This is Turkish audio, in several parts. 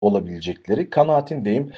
olabilecekleri kanaatindeyim.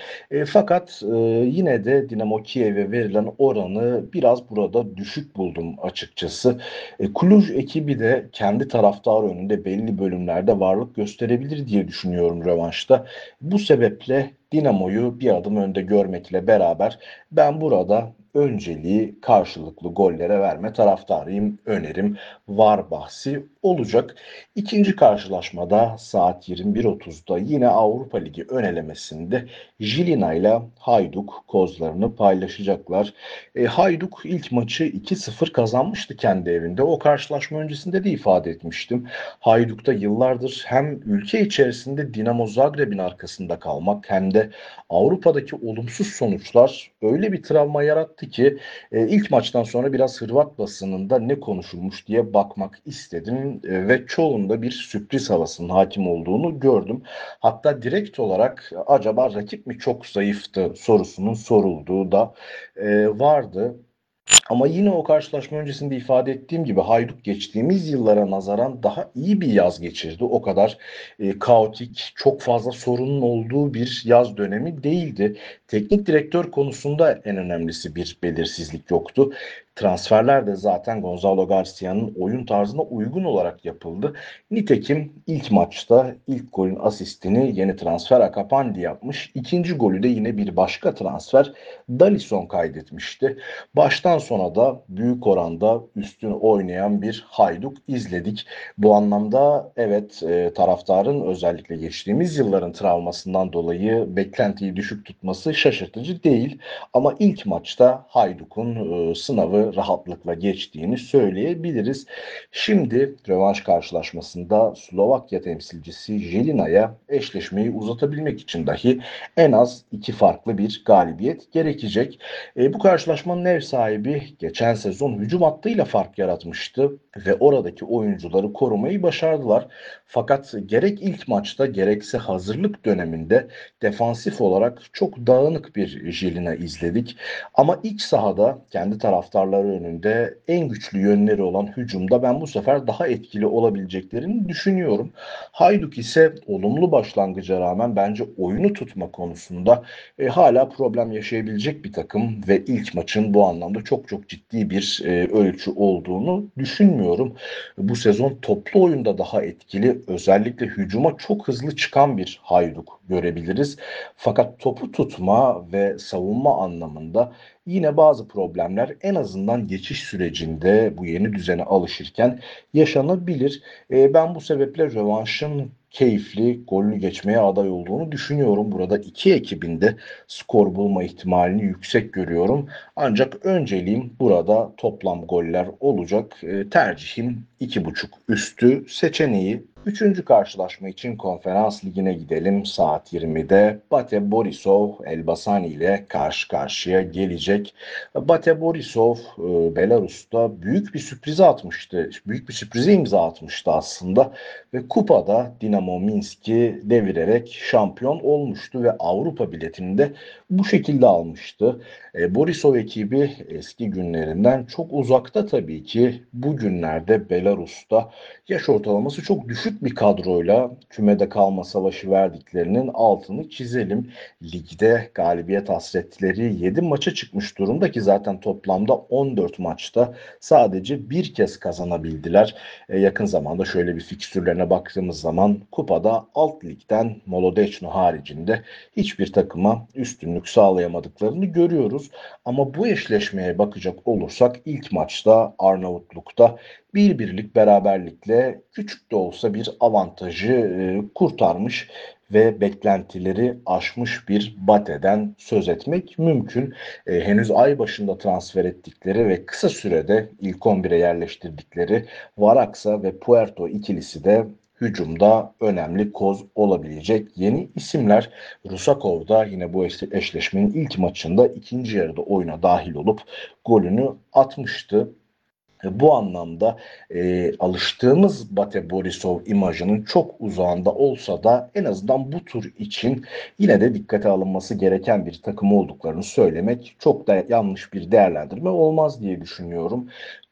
Fakat yine de Dinamo Kiev'e verilen oranı biraz burada düşük buldum açıkçası. Cluj ekibi de kendi taraftarı önünde belli bölümlerde varlık gösterebilir diye düşünüyorum rövanşta. Bu sebeple Dinamo'yu bir adım önde görmekle beraber ben burada önceliği karşılıklı gollere verme taraftarıyım. Önerim VAR bahsi olacak. İkinci karşılaşmada saat 21.30'da yine Avrupa Ligi ön elemesinde Žilina ile Hajduk kozlarını paylaşacaklar. Hajduk ilk maçı 2-0 kazanmıştı kendi evinde. O karşılaşma öncesinde de ifade etmiştim. Hajduk'ta yıllardır hem ülke içerisinde Dinamo Zagreb'in arkasında kalmak hem de Avrupa'daki olumsuz sonuçlar öyle bir travma yarattı ki ilk maçtan sonra biraz Hırvat basınında ne konuşulmuş diye bakmak istedim ve çoğunda bir sürpriz havasının hakim olduğunu gördüm. Hatta direkt olarak acaba rakip mi çok zayıftı sorusunun sorulduğu da vardı. Ama yine o karşılaşma öncesinde ifade ettiğim gibi Hajduk geçtiğimiz yıllara nazaran daha iyi bir yaz geçirdi. O kadar kaotik, çok fazla sorunun olduğu bir yaz dönemi değildi. Teknik direktör konusunda en önemlisi bir belirsizlik yoktu. Transferler de zaten Gonzalo Garcia'nın oyun tarzına uygun olarak yapıldı. Nitekim ilk maçta ilk golün asistini yeni transfer Akapandi yapmış. İkinci golü de yine bir başka transfer Dalisson kaydetmişti. Baştan sona da büyük oranda üstün oynayan bir Hajduk izledik. Bu anlamda evet taraftarın özellikle geçtiğimiz yılların travmasından dolayı beklentiyi düşük tutması şaşırtıcı değil. Ama ilk maçta Hajduk'un sınavı rahatlıkla geçtiğini söyleyebiliriz. Şimdi rövanş karşılaşmasında Slovakya temsilcisi Jelina'ya eşleşmeyi uzatabilmek için dahi en az iki farklı bir galibiyet gerekecek. Bu karşılaşmanın ev sahibi geçen sezon hücum hattıyla fark yaratmıştı ve oradaki oyuncuları korumayı başardılar. Fakat gerek ilk maçta gerekse hazırlık döneminde defansif olarak çok dağınık bir Jelina izledik. Ama iç sahada kendi taraftarları önünde en güçlü yönleri olan hücumda ben bu sefer daha etkili olabileceklerini düşünüyorum. Hajduk ise olumlu başlangıca rağmen bence oyunu tutma konusunda hala problem yaşayabilecek bir takım ve ilk maçın bu anlamda çok çok ciddi bir ölçü olduğunu düşünmüyorum. Bu sezon toplu oyunda daha etkili, özellikle hücuma çok hızlı çıkan bir Hajduk görebiliriz. Fakat topu tutma ve savunma anlamında yine bazı problemler en azından geçiş sürecinde bu yeni düzene alışırken yaşanabilir. Ben bu sebeple rövanşın keyifli, gollü geçmeye aday olduğunu düşünüyorum. Burada iki ekibin de skor bulma ihtimalini yüksek görüyorum. Ancak önceliğim burada toplam goller olacak. Tercihim 2,5 üstü seçeneği. Üçüncü karşılaşma için Konferans Ligi'ne gidelim. Saat 20'de Bate Borisov Elbasani ile karşı karşıya gelecek. Bate Borisov Belarus'ta büyük bir sürprize atmıştı. Büyük bir sürprize imza atmıştı aslında ve kupada Dinamo Minsk'i devirerek şampiyon olmuştu ve Avrupa biletini de bu şekilde almıştı. Borisov ekibi eski günlerinden çok uzakta tabii ki. Bugünlerde Belarus'ta yaş ortalaması çok düşük bir kadroyla kümede kalma savaşı verdiklerinin altını çizelim. Ligde galibiyet hasretleri 7 maça çıkmış durumda ki zaten toplamda 14 maçta sadece bir kez kazanabildiler. Yakın zamanda şöyle bir fikstürlerine baktığımız zaman kupada alt ligden Molodechno haricinde hiçbir takıma üstünlük sağlayamadıklarını görüyoruz. Ama bu eşleşmeye bakacak olursak ilk maçta Arnavutluk'ta bir birlik beraberlikle küçük de olsa bir avantajı kurtarmış ve beklentileri aşmış bir Bate'den söz etmek mümkün. Henüz ay başında transfer ettikleri ve kısa sürede ilk 11'e yerleştirdikleri Varaksa ve Puerto ikilisi de hücumda önemli koz olabilecek yeni isimler. Rusakov da yine bu eşleşmenin ilk maçında ikinci yarıda oyuna dahil olup golünü atmıştı. Bu anlamda alıştığımız Bate Borisov imajının çok uzağında olsa da en azından bu tur için yine de dikkate alınması gereken bir takım olduklarını söylemek çok da yanlış bir değerlendirme olmaz diye düşünüyorum.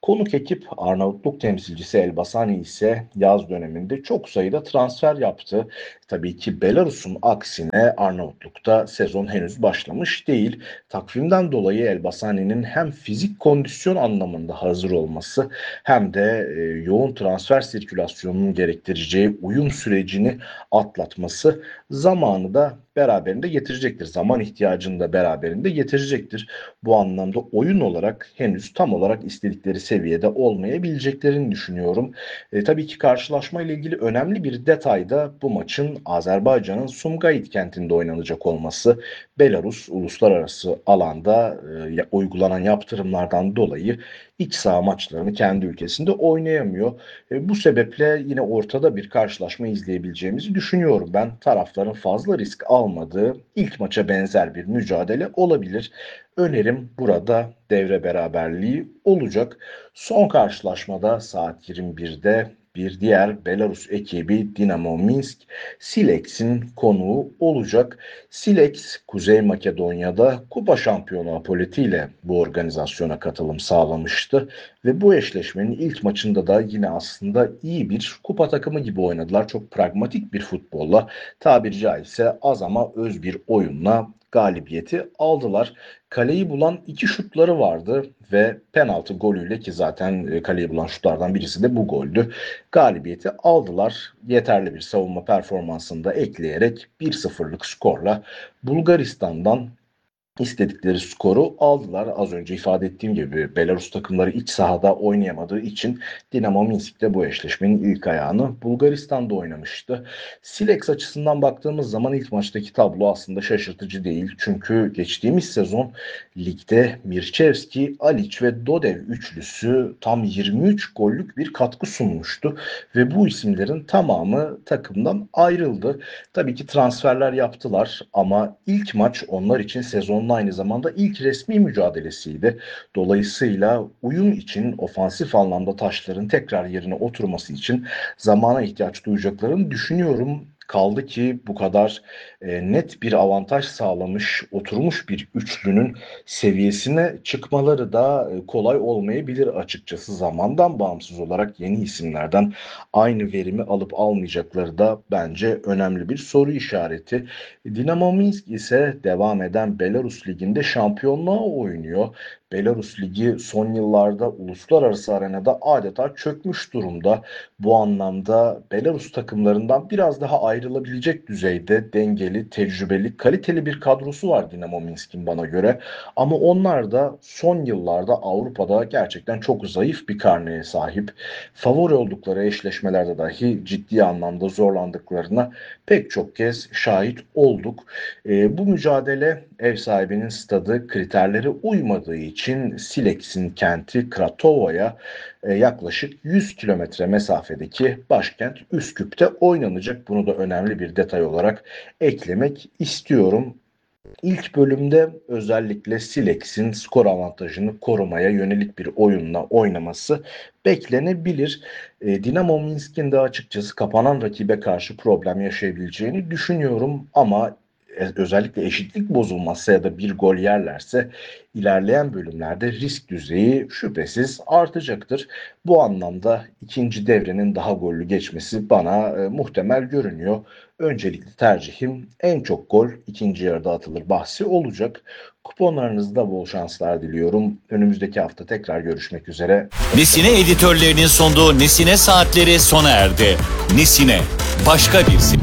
Konuk ekip Arnavutluk temsilcisi Elbasani ise yaz döneminde çok sayıda transfer yaptı. Tabii ki Belarus'un aksine Arnavutluk'ta sezon henüz başlamış değil. Takvimden dolayı Elbasani'nin hem fizik kondisyon anlamında hazır olması hem de yoğun transfer sirkülasyonunun gerektireceği uyum sürecini atlatması zamanı da beraberinde getirecektir. Zaman ihtiyacını da beraberinde getirecektir. Bu anlamda oyun olarak henüz tam olarak istedikleri seviyede olmayabileceklerini düşünüyorum. Tabii ki karşılaşma ile ilgili önemli bir detay da bu maçın Azerbaycan'ın Sumgayit kentinde oynanacak olması. Belarus uluslararası alanda uygulanan yaptırımlardan dolayı iç saha maçlarını kendi ülkesinde oynayamıyor. Bu sebeple yine ortada bir karşılaşma izleyebileceğimizi düşünüyorum. Ben tarafların fazla risk almadığı ilk maça benzer bir mücadele olabilir. Önerim burada devre beraberliği olacak. Son karşılaşmada saat 21'de bir diğer Belarus ekibi Dinamo Minsk, Silex'in konuğu olacak. Silex, Kuzey Makedonya'da kupa şampiyonu apolitiyle bu organizasyona katılım sağlamıştı. Ve bu eşleşmenin ilk maçında da yine aslında iyi bir kupa takımı gibi oynadılar. Çok pragmatik bir futbolla, tabiri caizse az ama öz bir oyunla galibiyeti aldılar. Kaleyi bulan iki şutları vardı ve penaltı golüyle, ki zaten kaleyi bulan şutlardan birisi de bu goldü, galibiyeti aldılar. Yeterli bir savunma performansını da ekleyerek 1-0'lık skorla Bulgaristan'dan istedikleri skoru aldılar. Az önce ifade ettiğim gibi Belarus takımları iç sahada oynayamadığı için Dinamo Minsk de bu eşleşmenin ilk ayağını Bulgaristan'da oynamıştı. Silex açısından baktığımız zaman ilk maçtaki tablo aslında şaşırtıcı değil. Çünkü geçtiğimiz sezon ligde Mirçevski, Alic ve Dodev üçlüsü tam 23 gollük bir katkı sunmuştu ve bu isimlerin tamamı takımdan ayrıldı. Tabii ki transferler yaptılar ama ilk maç onlar için sezonun aynı zamanda ilk resmi mücadelesiydi. Dolayısıyla uyum için, ofansif anlamda taşların tekrar yerine oturması için zamana ihtiyaç duyacaklarını düşünüyorum. Kaldı ki bu kadar net bir avantaj sağlamış, oturmuş bir üçlünün seviyesine çıkmaları da kolay olmayabilir açıkçası. Zamandan bağımsız olarak yeni isimlerden aynı verimi alıp almayacakları da bence önemli bir soru işareti. Dinamo Minsk ise devam eden Belarus Ligi'nde şampiyonluğa oynuyor. Belarus Ligi son yıllarda uluslararası arenada adeta çökmüş durumda. Bu anlamda Belarus takımlarından biraz daha ayrılabilecek düzeyde dengeli, tecrübeli, kaliteli bir kadrosu var Dinamo Minsk'in bana göre. Ama onlar da son yıllarda Avrupa'da gerçekten çok zayıf bir karneye sahip. Favori oldukları eşleşmelerde dahi ciddi anlamda zorlandıklarına pek çok kez şahit olduk. Bu mücadele ev sahibinin stadı kriterlere uymadığı için Silex'in kenti Kratova'ya yaklaşık 100 kilometre mesafedeki başkent Üsküp'te oynanacak. Bunu da önemli bir detay olarak eklemek istiyorum. İlk bölümde özellikle Silex'in skor avantajını korumaya yönelik bir oyunla oynaması beklenebilir. Dinamo Minsk'in de açıkçası kapanan rakibe karşı problem yaşayabileceğini düşünüyorum ama özellikle eşitlik bozulmazsa ya da bir gol yerlerse ilerleyen bölümlerde risk düzeyi şüphesiz artacaktır. Bu anlamda ikinci devrenin daha gollü geçmesi bana muhtemel görünüyor. Öncelikli tercihim en çok gol ikinci yarıda atılır bahsi olacak. Kuponlarınızda bol şanslar diliyorum. Önümüzdeki hafta tekrar görüşmek üzere. Nesine editörlerinin sunduğu Nesine Saatleri sona erdi. Nesine, başka bir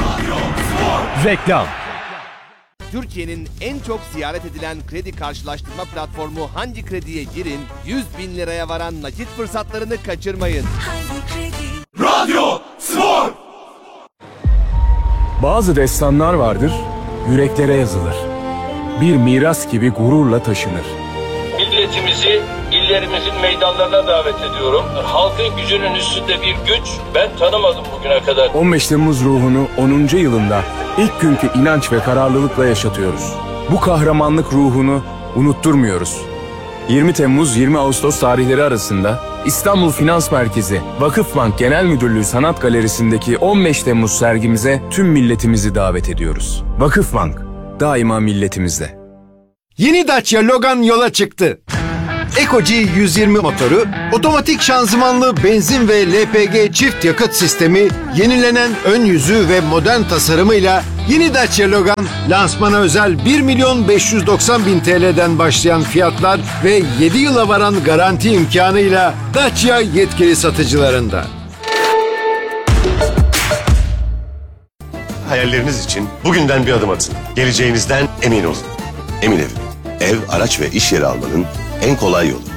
reklam. Türkiye'nin en çok ziyaret edilen kredi karşılaştırma platformu Hangi Kredi'ye girin, 100 bin liraya varan nakit fırsatlarını kaçırmayın. Radyo Spor. Bazı destanlar vardır, yüreklere yazılır. Bir miras gibi gururla taşınır. Milletimizi illerimizin meydanlarına davet ediyorum. Halkın gücünün üstünde bir güç ben tanımadım bugüne kadar. 15 Temmuz ruhunu 10. yılında ilk günkü inanç ve kararlılıkla yaşatıyoruz. Bu kahramanlık ruhunu unutturmuyoruz. 20 Temmuz-20 Ağustos tarihleri arasında İstanbul Finans Merkezi Vakıfbank Genel Müdürlüğü Sanat Galerisi'ndeki 15 Temmuz sergimize tüm milletimizi davet ediyoruz. Vakıfbank, daima milletimizde. Yeni Dacia Logan yola çıktı. Eco-G 120 motoru, otomatik şanzımanlı benzin ve LPG çift yakıt sistemi, yenilenen ön yüzü ve modern tasarımıyla yeni Dacia Logan, lansmana özel 1.590.000 TL'den başlayan fiyatlar ve 7 yıla varan garanti imkanıyla Dacia yetkili satıcılarında. Hayalleriniz için bugünden bir adım atın. Geleceğinizden emin olun. Emin Ev. Ev, araç ve iş yeri almanın en kolay yolu.